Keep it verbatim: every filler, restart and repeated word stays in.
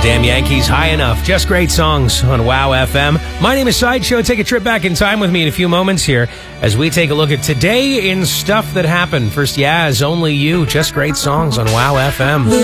Damn Yankees, High Enough. Just great songs on Wow F M. My name is Sideshow. Take a trip back in time with me in a few moments here as we take a look at today in stuff that happened. First, Yaz, Only You. Just great songs on Wow F M.